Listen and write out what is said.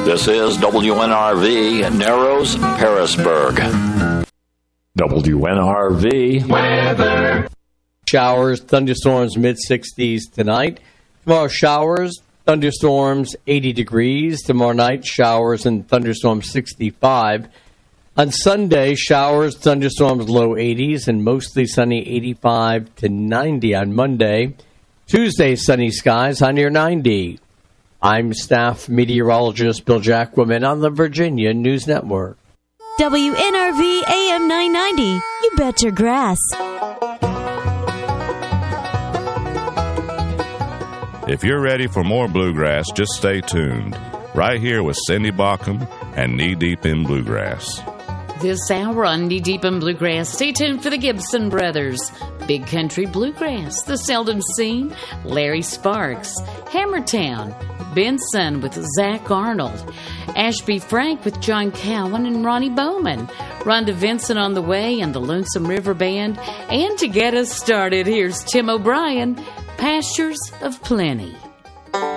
This is WNRV, Narrows, Harrisburg. WNRV weather. Showers, thunderstorms, mid-60s tonight. Tomorrow, showers, thunderstorms, 80 degrees. Tomorrow night, showers and thunderstorms, 65. On Sunday, showers, thunderstorms, low 80s, and mostly sunny, 85 to 90 on Monday. Tuesday, sunny skies, high near 90. I'm staff meteorologist Bill Jacquemin on the Virginia News Network. WNRV AM 990. You bet your grass. If you're ready for more bluegrass, just stay tuned. Right here with Cindy Baucom and Knee Deep in Bluegrass. This hour on Knee Deep in Bluegrass, stay tuned for the Gibson Brothers, Big Country Bluegrass, The Seldom Seen, Larry Sparks, Hammertown, Benson with Zach Arnold, Ashby Frank with John Cowan and Ronnie Bowman, Rhonda Vincent on the way and the Lonesome River Band, and to get us started, here's Tim O'Brien, Pastures of Plenty.